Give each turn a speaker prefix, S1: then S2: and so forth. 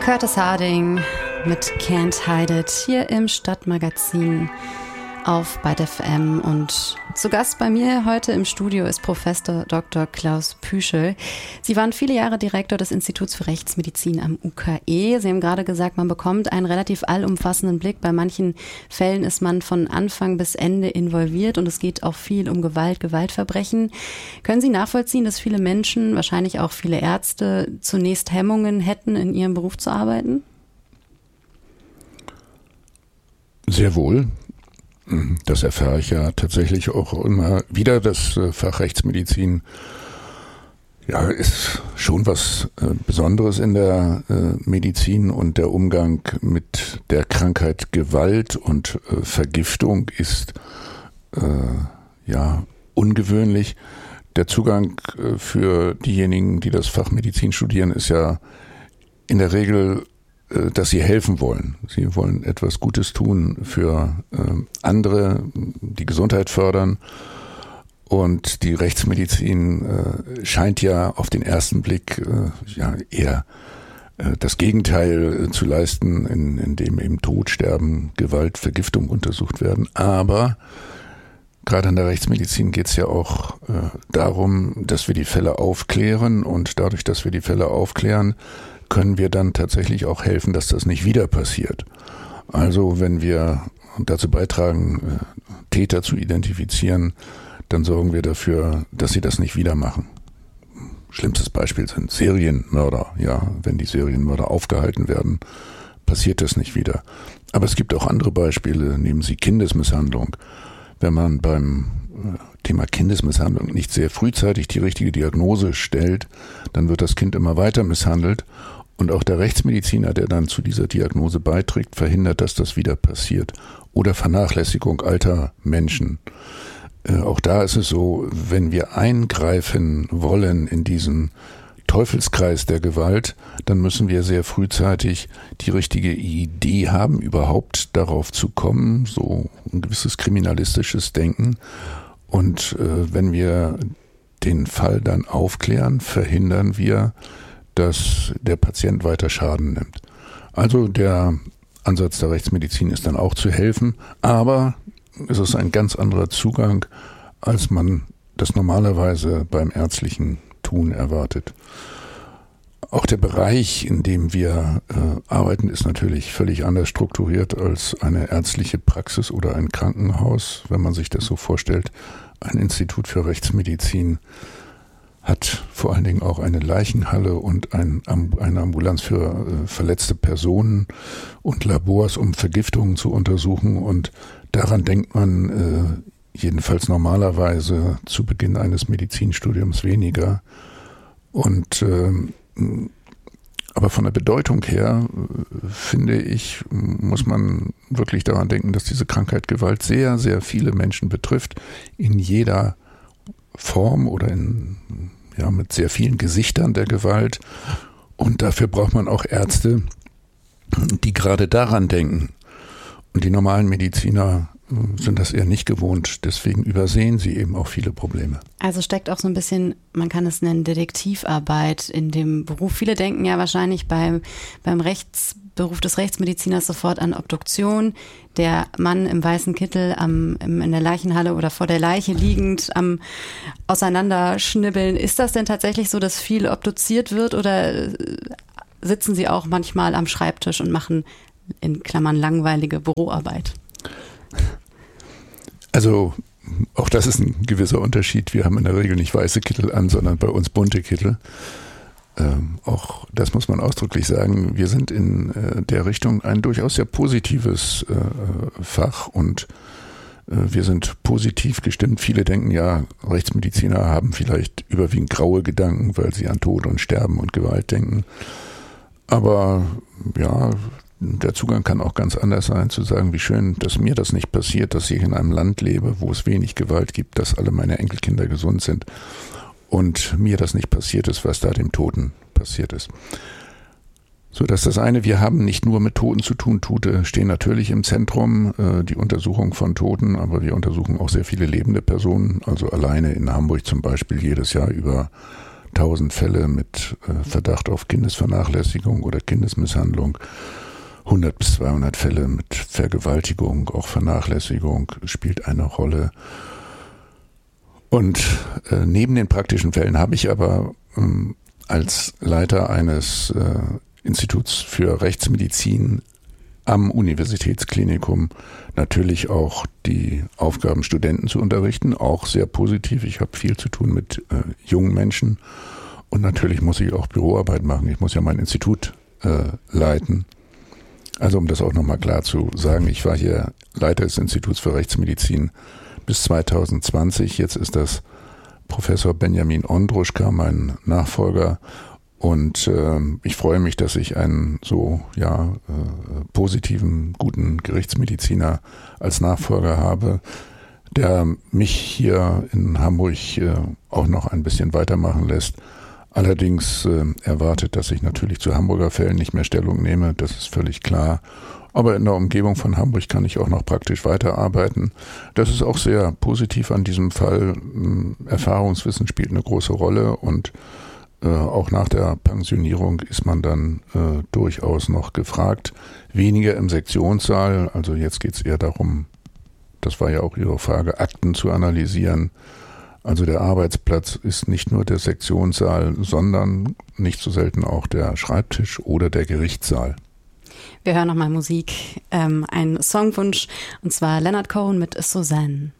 S1: Curtis Harding mit Can't Hide It hier im Stadtmagazin auf BYTE FM. Und zu Gast bei mir heute im Studio ist Professor Dr. Klaus Püschel. Sie waren viele Jahre Direktor des Instituts für Rechtsmedizin am UKE. Sie haben gerade gesagt, man bekommt einen relativ allumfassenden Blick. Bei manchen Fällen ist man von Anfang bis Ende involviert und es geht auch viel um Gewalt, Gewaltverbrechen. Können Sie nachvollziehen, dass viele Menschen, wahrscheinlich auch viele Ärzte, zunächst Hemmungen hätten, in ihrem Beruf zu arbeiten?
S2: Sehr wohl. Das erfahre ich ja tatsächlich auch immer wieder. Das Fach Rechtsmedizin ist schon was Besonderes in der Medizin, und der Umgang mit der Krankheit Gewalt und Vergiftung ist ungewöhnlich. Der Zugang für diejenigen, die das Fach Medizin studieren, ist ja in der Regel, dass sie helfen wollen. Sie wollen etwas Gutes tun für andere, die Gesundheit fördern. Und die Rechtsmedizin scheint ja auf den ersten Blick eher das Gegenteil zu leisten, indem eben Tod, Sterben, Gewalt, Vergiftung untersucht werden. Aber gerade in der Rechtsmedizin geht es ja auch darum, dass wir die Fälle aufklären, und dadurch, dass wir die Fälle aufklären, können wir dann tatsächlich auch helfen, dass das nicht wieder passiert. Also wenn wir dazu beitragen, Täter zu identifizieren, dann sorgen wir dafür, dass sie das nicht wieder machen. Schlimmstes Beispiel sind Serienmörder. Ja, wenn die Serienmörder aufgehalten werden, passiert das nicht wieder. Aber es gibt auch andere Beispiele. Nehmen Sie Kindesmisshandlung. Wenn man beim Thema Kindesmisshandlung nicht sehr frühzeitig die richtige Diagnose stellt, dann wird das Kind immer weiter misshandelt. Und auch der Rechtsmediziner, der dann zu dieser Diagnose beiträgt, verhindert, dass das wieder passiert. Oder Vernachlässigung alter Menschen. Auch da ist es so, wenn wir eingreifen wollen in diesen Teufelskreis der Gewalt, dann müssen wir sehr frühzeitig die richtige Idee haben, überhaupt darauf zu kommen, so ein gewisses kriminalistisches Denken. Und wenn wir den Fall dann aufklären, verhindern wir, dass der Patient weiter Schaden nimmt. Also der Ansatz der Rechtsmedizin ist dann auch zu helfen, aber es ist ein ganz anderer Zugang, als man das normalerweise beim ärztlichen Tun erwartet. Auch der Bereich, in dem wir arbeiten, ist natürlich völlig anders strukturiert als eine ärztliche Praxis oder ein Krankenhaus. Wenn man sich das so vorstellt, ein Institut für Rechtsmedizin hat vor allen Dingen auch eine Leichenhalle und eine Ambulanz für verletzte Personen und Labors, um Vergiftungen zu untersuchen. Und daran denkt man jedenfalls normalerweise zu Beginn eines Medizinstudiums weniger. Und aber von der Bedeutung her, finde ich, muss man wirklich daran denken, dass diese Krankheit Gewalt sehr, sehr viele Menschen betrifft, in jeder Form oder mit sehr vielen Gesichtern der Gewalt. Und dafür braucht man auch Ärzte, die gerade daran denken. Und die normalen Mediziner sind das eher nicht gewohnt. Deswegen übersehen sie eben auch viele Probleme.
S1: Also steckt auch so ein bisschen, man kann es nennen, Detektivarbeit in dem Beruf. Viele denken ja wahrscheinlich beim Beruf des Rechtsmediziners sofort an Obduktion. Der Mann im weißen Kittel in der Leichenhalle oder vor der Leiche liegend am Auseinanderschnibbeln. Ist das denn tatsächlich so, dass viel obduziert wird, oder sitzen Sie auch manchmal am Schreibtisch und machen in Klammern langweilige Büroarbeit?
S2: Also auch das ist ein gewisser Unterschied. Wir haben in der Regel nicht weiße Kittel an, sondern bei uns bunte Kittel. Auch das muss man ausdrücklich sagen. Wir sind in der Richtung ein durchaus sehr positives Fach, und wir sind positiv gestimmt. Viele denken ja, Rechtsmediziner haben vielleicht überwiegend graue Gedanken, weil sie an Tod und Sterben und Gewalt denken. Aber ja, der Zugang kann auch ganz anders sein, zu sagen, wie schön, dass mir das nicht passiert, dass ich in einem Land lebe, wo es wenig Gewalt gibt, dass alle meine Enkelkinder gesund sind und mir das nicht passiert ist, was da dem Toten passiert ist. So, dass das eine, wir haben nicht nur mit Toten zu tun. Tote stehen natürlich im Zentrum, die Untersuchung von Toten, aber wir untersuchen auch sehr viele lebende Personen. Also alleine in Hamburg zum Beispiel jedes Jahr über 1000 Fälle mit Verdacht auf Kindesvernachlässigung oder Kindesmisshandlung, 100 bis 200 Fälle mit Vergewaltigung, auch Vernachlässigung spielt eine Rolle. Und neben den praktischen Fällen habe ich aber als Leiter eines Instituts für Rechtsmedizin am Universitätsklinikum natürlich auch die Aufgaben, Studenten zu unterrichten, auch sehr positiv. Ich habe viel zu tun mit jungen Menschen und natürlich muss ich auch Büroarbeit machen. Ich muss ja mein Institut leiten. Also um das auch nochmal klar zu sagen, ich war hier Leiter des Instituts für Rechtsmedizin bis 2020. Jetzt ist das Professor Benjamin Ondruschka, mein Nachfolger. Und ich freue mich, dass ich einen so positiven, guten Gerichtsmediziner als Nachfolger habe, der mich hier in Hamburg auch noch ein bisschen weitermachen lässt. Allerdings erwartet, dass ich natürlich zu Hamburger Fällen nicht mehr Stellung nehme, das ist völlig klar. Aber in der Umgebung von Hamburg kann ich auch noch praktisch weiterarbeiten. Das ist auch sehr positiv an diesem Fall. Erfahrungswissen spielt eine große Rolle und auch nach der Pensionierung ist man dann durchaus noch gefragt. Weniger im Sektionssaal, also jetzt geht es eher darum, das war ja auch Ihre Frage, Akten zu analysieren. Also der Arbeitsplatz ist nicht nur der Sektionssaal, sondern nicht so selten auch der Schreibtisch oder der Gerichtssaal.
S1: Wir hören nochmal Musik, ein Songwunsch, und zwar Leonard Cohen mit Suzanne.